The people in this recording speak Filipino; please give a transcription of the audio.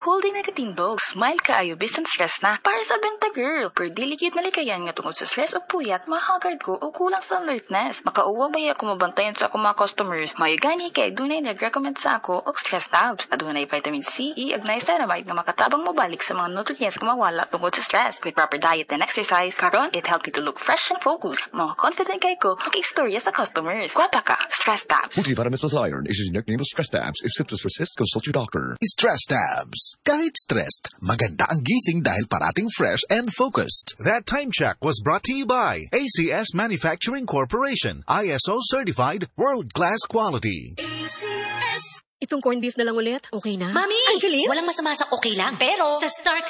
Holding na katindog, smile kaayo bisan stress na. Para sa benta girl, per delicate malikayan nga tungod sa stress o puyat, mahagard ko o kulang sa alertness. Makauwa ba ako mabantayan sa akong mga customers? May gani kay dunay nag-recommend sa ako og stress tabs. Adunay vitamin C, E, ug niacinamide nga makatabang mobalik sa mga nutrients nga mawala tungod sa stress. With proper diet and exercise, karon it help you to look fresh and focused. Mga confident kay ko, makistorya sa customers. Gwapa ka, stress tabs. Multivitamins plus iron is the nickname of stress tabs. If symptoms persist, consult your doctor. Stress tabs. Kahit stressed, maganda ang gising dahil parating fresh and focused. That time check was brought to you by ACS Manufacturing Corporation, ISO certified, world-class quality. ACS. Itong corned beef na lang ulit, okay na? Mami! Angeline? Walang masama sa okay lang. Pero, sa Star